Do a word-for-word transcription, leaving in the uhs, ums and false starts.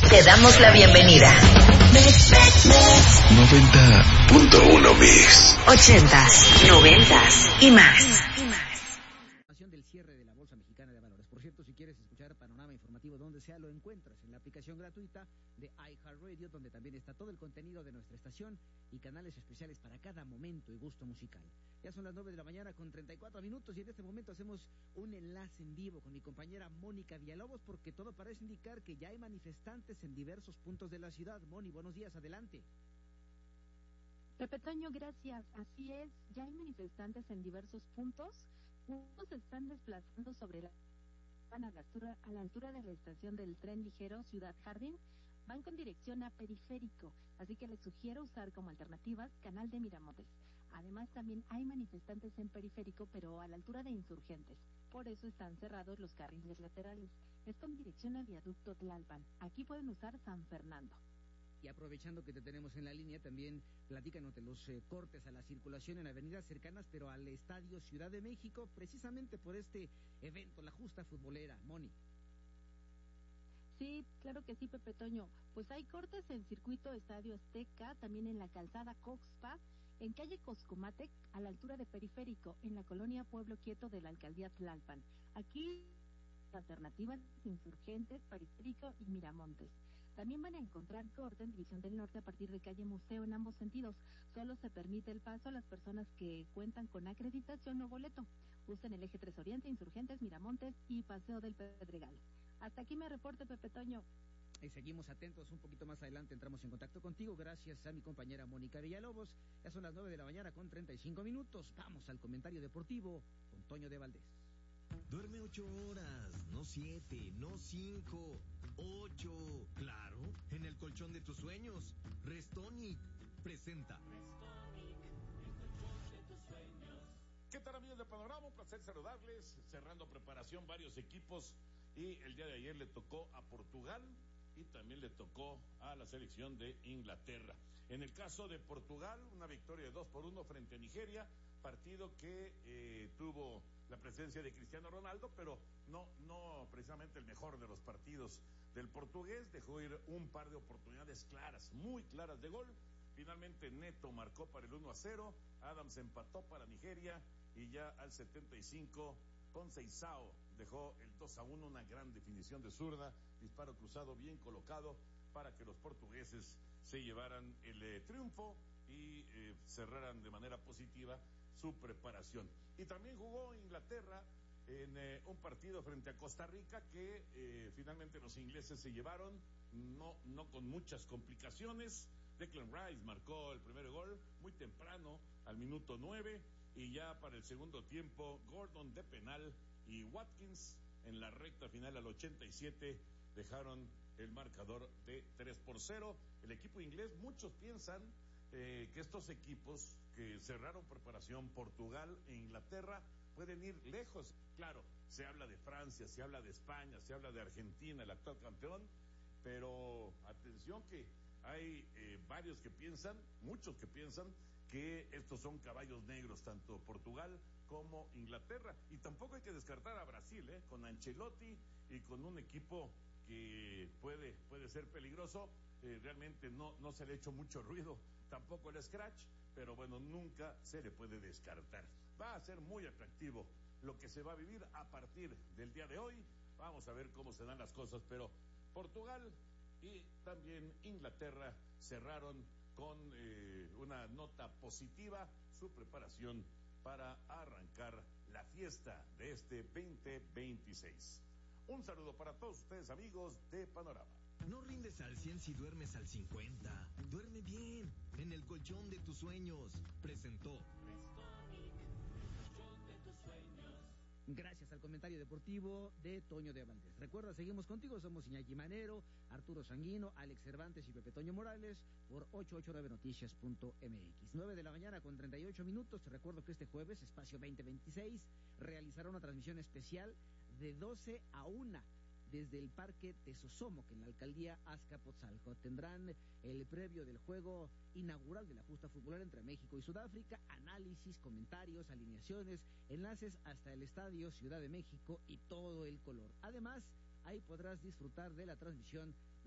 Te damos la bienvenida. noventa punto uno Mix. ochentas, noventas y más. Del cierre de la Bolsa Mexicana de Valores. Por cierto, si quieres escuchar Panorama Informativo donde sea, lo encuentras en la aplicación gratuita de iHeartRadio, donde también está todo el contenido de nuestra estación y canales especiales para cada momento y gusto musical. Ya son las nueve de la mañana con treinta y cuatro minutos y en este momento hacemos un enlace en vivo con mi compañera Mónica Villalobos, porque todo parece indicar que ya hay manifestantes en diversos puntos de la ciudad. Moni, buenos días, adelante. Pepe Toño, gracias. Así es, ya hay manifestantes en diversos puntos. Unos se están desplazando sobre la van a la altura, a la altura de la estación del tren ligero Ciudad Jardín, van con dirección a Periférico, así que les sugiero usar como alternativas Canal de Miramontes. Además, también hay manifestantes en Periférico, pero a la altura de Insurgentes. Por eso están cerrados los carriles laterales. Es con dirección a Viaducto Tlalpan. Aquí pueden usar San Fernando. Y aprovechando que te tenemos en la línea, también platícanos de los eh, cortes a la circulación en avenidas cercanas, pero al Estadio Ciudad de México, precisamente por este evento, la justa futbolera. Moni. Sí, claro que sí, Pepe Toño. Pues hay cortes en Circuito Estadio Azteca, también en la calzada Coxpa, en calle Coscomatec, a la altura de Periférico, en la colonia Pueblo Quieto de la alcaldía Tlalpan. Aquí, alternativas Insurgentes, Periférico y Miramontes. También van a encontrar corte en División del Norte a partir de calle Museo en ambos sentidos. Solo se permite el paso a las personas que cuentan con acreditación o boleto. Usen el eje tres Oriente, Insurgentes, Miramontes y Paseo del Pedregal. Hasta aquí me reporte, Pepe Toño. Y seguimos atentos, un poquito más adelante entramos en contacto contigo, gracias a mi compañera Mónica Villalobos. Ya son las nueve de la mañana con treinta y cinco minutos. Vamos al comentario deportivo con Toño de Valdés. Duerme ocho horas, no siete, no cinco, ocho. Claro, en el colchón de tus sueños. Restonic presenta. Restonic, el colchón de tus sueños. ¿Qué tal, amigos de Panorama? Un placer saludarles. Cerrando preparación varios equipos y el día de ayer le tocó a Portugal y también le tocó a la selección de Inglaterra. En el caso de Portugal, una victoria de dos por uno frente a Nigeria, partido que eh, tuvo la presencia de Cristiano Ronaldo, pero no, no precisamente el mejor de los partidos del portugués. Dejó ir un par de oportunidades claras, muy claras de gol. Finalmente Neto marcó para el uno a cero, Adams empató para Nigeria y ya al setenta y cinco Conceição dejó el dos a uno, una gran definición de zurda, disparo cruzado bien colocado para que los portugueses se llevaran el eh, triunfo y eh, cerraran de manera positiva su preparación. Y también jugó Inglaterra en eh, un partido frente a Costa Rica que eh, finalmente los ingleses se llevaron, no, no con muchas complicaciones. Declan Rice marcó el primer gol muy temprano, al minuto nueve, y ya para el segundo tiempo, Gordon de penal y Watkins en la recta final al ochenta y siete dejaron el marcador de tres por cero. El equipo inglés, muchos piensan eh, que estos equipos que cerraron preparación, Portugal e Inglaterra, pueden ir lejos. Claro, se habla de Francia, se habla de España, se habla de Argentina, el actual campeón, pero atención que hay eh, varios que piensan, muchos que piensan que estos son caballos negros, tanto Portugal como Inglaterra. Y tampoco hay que descartar a Brasil, ¿eh? Con Ancelotti y con un equipo que puede, puede ser peligroso. Eh, realmente no, no se le ha hecho mucho ruido, tampoco el scratch, pero bueno, nunca se le puede descartar. Va a ser muy atractivo lo que se va a vivir a partir del día de hoy. Vamos a ver cómo se dan las cosas, pero Portugal y también Inglaterra cerraron con eh, una nota positiva su preparación para arrancar la fiesta de este veinte veintiséis. Un saludo para todos ustedes, amigos de Panorama. No rindes al cien si duermes al cincuenta. Duerme bien, en el colchón de tus sueños. Presentó Restonic, el colchón de tus sueños. Gracias al comentario deportivo de Toño de Valdés. Recuerda, seguimos contigo, somos Iñaki Manero, Arturo Sanguino, Alex Cervantes y Pepe Toño Morales por ochocientos ochenta y nueve noticias punto m x. nueve de la mañana con treinta y ocho minutos. Te recuerdo que este jueves, Espacio veinte veintiséis, realizará una transmisión especial de doce a una desde el Parque Tesosomo, que en la alcaldía Azcapotzalco tendrán el previo del juego inaugural de la justa futbolera entre México y Sudáfrica, análisis, comentarios, alineaciones, enlaces hasta el Estadio Ciudad de México y todo el color. Además, ahí podrás disfrutar de la transmisión